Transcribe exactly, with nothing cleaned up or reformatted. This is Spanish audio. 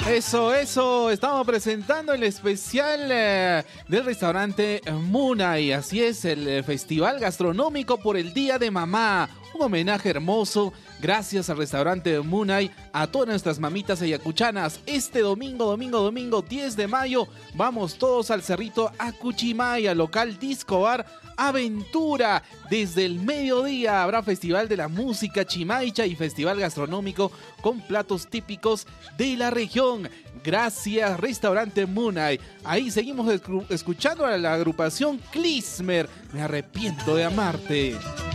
Eso, eso, estamos presentando el especial eh, del restaurante Munay. Así es, el eh, festival gastronómico por el Día de Mamá. Un homenaje hermoso, gracias al restaurante Munay, a todas nuestras mamitas ayacuchanas. Este domingo, domingo, domingo, diez de mayo, vamos todos al Cerrito Acuchimaya, local Disco Bar Aventura. Desde el mediodía habrá Festival de la Música Chimaicha y Festival Gastronómico con platos típicos de la región. Gracias, Restaurante Munay. Ahí seguimos escuchando a la agrupación Klizmer. Me arrepiento de amarte.